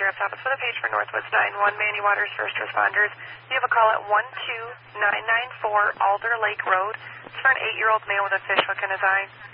Sheriff's Office with a page for Northwoods 911, Manny Waters First Responders. You have a call at 12994 Alder Lake Road. It's for an 8-year-old male with a fish hook in his eye.